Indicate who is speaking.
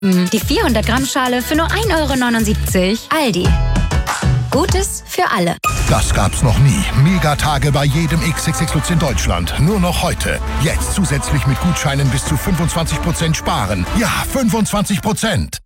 Speaker 1: Die 400 Gramm Schale für nur 1,79 € Aldi. Gutes für alle.
Speaker 2: Das gab's noch nie. Megatage bei jedem XXX Lutz in Deutschland. Nur noch heute. Jetzt zusätzlich mit Gutscheinen bis zu 25% sparen. Ja, 25%.